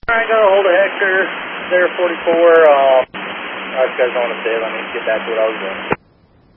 I got a hold of Hector, there 44. I was going to say, let me get back to what I was doing.